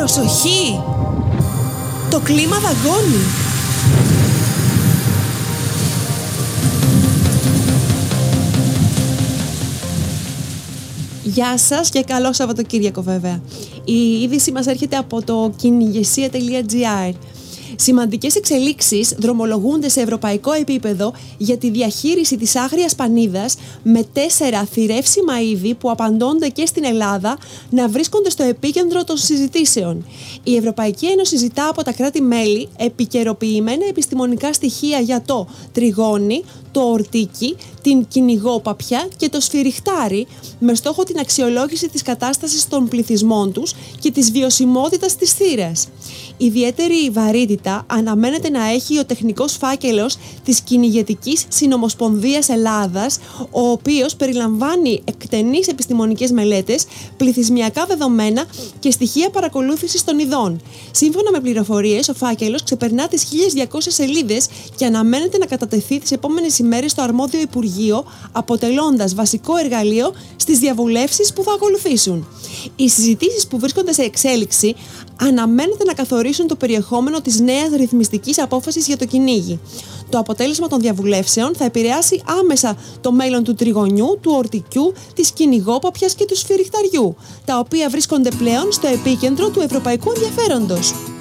Προσοχή! Το κλίμα δαγκώνει! Γεια σας και καλό Σαββατοκύριακο βέβαια. Η είδηση μας έρχεται από το κυνηγεσία.gr. Σημαντικές εξελίξεις δρομολογούνται σε ευρωπαϊκό επίπεδο για τη διαχείριση της άγριας πανίδας, με 4 θηρεύσιμα είδη που απαντώνται και στην Ελλάδα να βρίσκονται στο επίκεντρο των συζητήσεων. Η Ευρωπαϊκή Ένωση ζητά από τα κράτη-μέλη επικαιροποιημένα επιστημονικά στοιχεία για το τριγώνι, το ορτίκι, την κυνηγόπαπια και το σφυριχτάρι, με στόχο την αξιολόγηση της κατάστασης των πληθυσμών τους και της βιωσιμότητας της θύρας. Ιδιαίτερη βαρύτητα αναμένεται να έχει ο τεχνικός φάκελος της Κυνηγετικής Συνομοσπονδίας Ελλάδας, ο οποίος περιλαμβάνει εκτενείς επιστημονικές μελέτες, πληθυσμιακά δεδομένα και στοιχεία παρακολούθησης των ειδών. Σύμφωνα με πληροφορίες, ο φάκελος ξεπερνά τις 1.200 σελίδες και αναμένεται να κατατεθεί τις επόμενες ημέρες στο αρμόδιο Υπουργείο, αποτελώντας βασικό εργαλείο στις διαβουλεύσεις που θα ακολουθήσουν. Οι συζητήσεις που βρίσκονται σε εξέλιξη αναμένεται να καθορίσουν το περιεχόμενο της νέας ρυθμιστικής απόφασης για το κυνήγι. Το αποτέλεσμα των διαβουλεύσεων θα επηρεάσει άμεσα το μέλλον του τριγωνιού, του ορτικιού, της κυνηγόπαπιας και του σφυριχταριού, τα οποία βρίσκονται πλέον στο επίκεντρο του ευρωπαϊκού ενδιαφέροντος.